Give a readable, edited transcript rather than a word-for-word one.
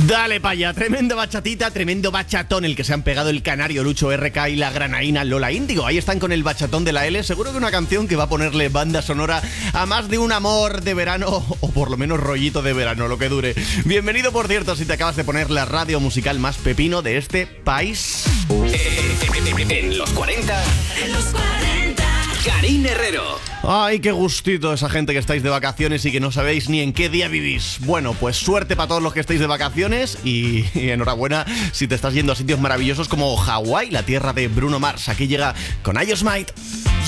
Dale pa' allá, tremenda bachatita, tremendo bachatón el que se han pegado el canario Lucho RK y la granaína Lola Índigo. Ahí están con el bachatón de la L, seguro que una canción que va a ponerle banda sonora a más de un amor de verano, o por lo menos rollito de verano, lo que dure. Bienvenido, por cierto, si te acabas de poner la radio musical más pepino de este país. En los 40. En los 40. Karine Herrero. Ay, qué gustito esa gente que estáis de vacaciones y que no sabéis ni en qué día vivís. Bueno, pues suerte para todos los que estáis de vacaciones y enhorabuena si te estás yendo a sitios maravillosos como Hawái, la tierra de Bruno Mars. Aquí llega con I Just Might.